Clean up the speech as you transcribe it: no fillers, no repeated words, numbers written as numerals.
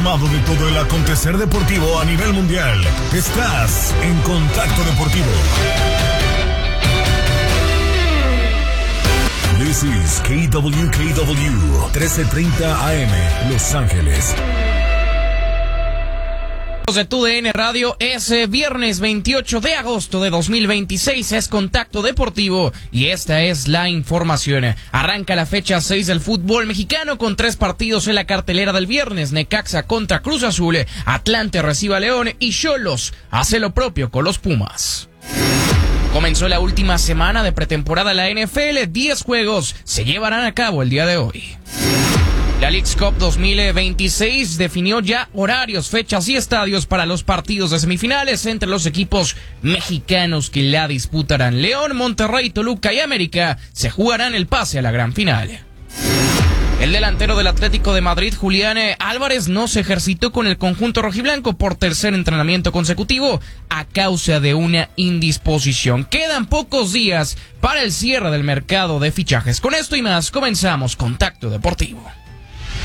informado de todo el acontecer deportivo a nivel mundial. Estás en Contacto Deportivo. This is KWKW 1330 AM, Los Ángeles. De TUDN Radio, es viernes 28 de agosto de 2026, es Contacto Deportivo y esta es la información. Arranca la fecha 6 del fútbol mexicano con 3 partidos en la cartelera del viernes. Necaxa contra Cruz Azul, Atlante recibe a León y Xolos hace lo propio con los Pumas. Comenzó la última semana de pretemporada de la NFL, 10 juegos se llevarán a cabo el día de hoy. La Leagues Cup 2026 definió ya horarios, fechas y estadios para los partidos de semifinales entre los equipos mexicanos que la disputarán. León, Monterrey, Toluca y América se jugarán el pase a la gran final. El delantero del Atlético de Madrid, Julián Álvarez, no se ejercitó con el conjunto rojiblanco por tercer entrenamiento consecutivo a causa de una indisposición. Quedan pocos días para el cierre del mercado de fichajes. Con esto y más, comenzamos Contacto Deportivo.